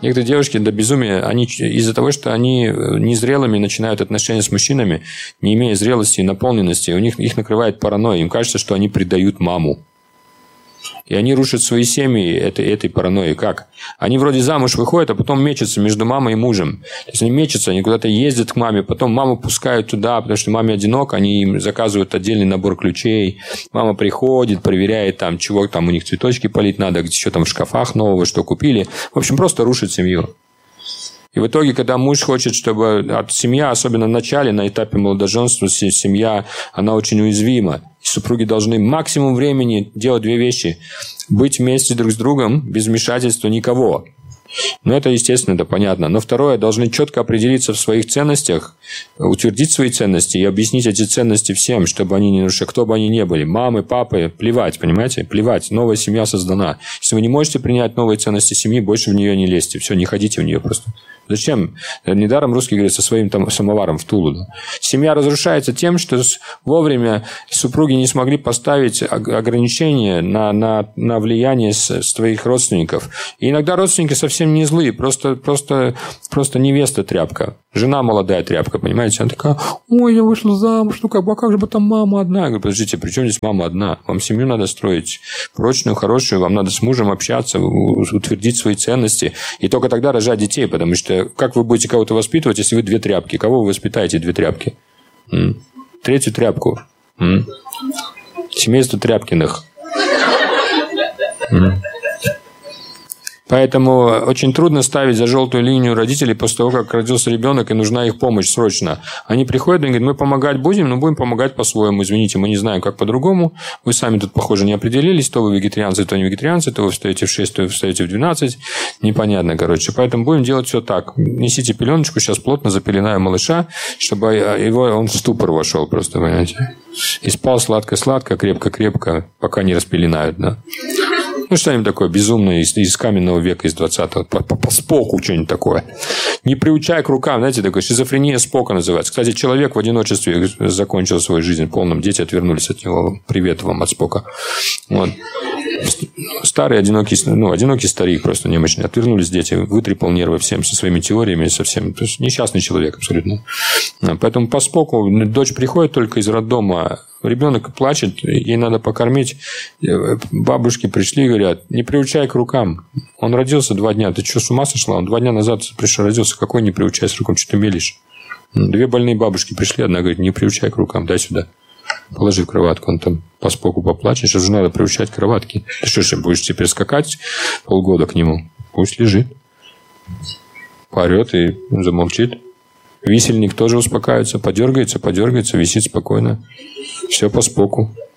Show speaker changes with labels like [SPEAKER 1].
[SPEAKER 1] Некоторые девушки до безумия, они из-за того, что они незрелыми начинают отношения с мужчинами, не имея зрелости и наполненности, их накрывает паранойя. Им кажется, что они предают маму. И они рушат свои семьи этой паранойей. Как? Они вроде замуж выходят, а потом мечутся между мамой и мужем. То есть они мечутся, они куда-то ездят к маме, потом маму пускают туда, потому что маме одиноко, они им заказывают отдельный набор ключей. Мама приходит, проверяет, там, чего там у них цветочки полить надо, что там в шкафах нового, что купили. В общем, просто рушит семью. И в итоге, когда муж хочет, чтобы семья, особенно в начале, на этапе молодоженства, семья, она очень уязвима. И супруги должны максимум времени делать две вещи. Быть вместе друг с другом, без вмешательства никого. Но это, естественно, это понятно. Но второе, должны четко определиться в своих ценностях, утвердить свои ценности и объяснить эти ценности всем, чтобы они не нарушали, кто бы они ни были. Мамы, папы, плевать, понимаете? Плевать. Новая семья создана. Если вы не можете принять новые ценности семьи, больше в нее не лезьте. Все, не ходите в нее просто. Зачем? Недаром русский говорит со своим там самоваром в Тулу. Да? Семья разрушается тем, что вовремя супруги не смогли поставить ограничения на влияние своих родственников. И иногда родственники совсем не злые, просто невеста тряпка. Жена молодая тряпка, понимаете? Она такая: ой, я вышла замуж, ну как же бы там мама одна? Я говорю: подождите, при чем здесь мама одна? Вам семью надо строить прочную, хорошую, вам надо с мужем общаться, утвердить свои ценности, и только тогда рожать детей, потому что как вы будете кого-то воспитывать, если вы две тряпки? Кого вы воспитаете, две тряпки? Третью тряпку. Семейство Тряпкиных. Поэтому очень трудно ставить за желтую линию родителей после того, как родился ребенок, и нужна их помощь срочно. Они приходят и говорят: мы помогать будем, но будем помогать по-своему. Извините, мы не знаем, как по-другому. Вы сами тут, похоже, не определились. То вы вегетарианцы, то не вегетарианцы. То вы встаете в 6, то вы встаете в 12. Непонятно, короче. Поэтому будем делать все так. Несите пеленочку, сейчас плотно запеленаю малыша, чтобы он в ступор вошел просто, понимаете. И спал сладко-сладко, крепко-крепко, пока не распеленают, да. Ну, что-нибудь такое безумное из каменного века, из 20-го. По Споку что-нибудь такое. Не приучай к рукам. Знаете, такое шизофрения Спока называется. Кстати, человек в одиночестве закончил свою жизнь полным. Дети отвернулись от него. Привет вам от Спока. Вот. Старый, одинокий старик просто немощный. Отвернулись дети. Вытрепал нервы всем со своими теориями. Совсем. То есть, несчастный человек абсолютно. Поэтому по Споку дочь приходит только из роддома. Ребенок плачет, ей надо покормить. Бабушки пришли и говорят: не приучай к рукам. Он родился 2 дня. Ты что, с ума сошла? Он 2 дня назад родился. Какой не приучай с рукам? Что ты мелешь? 2 больные бабушки пришли. Одна говорит: не приучай к рукам. Дай сюда. Положи в кроватку. Он там по Споку поплачет. Сейчас же надо приучать к кроватке. Ты что же, будешь теперь скакать полгода к нему? Пусть лежит. Поорет и замолчит. Висельник тоже успокаивается, подергается, висит спокойно. Все по Споку.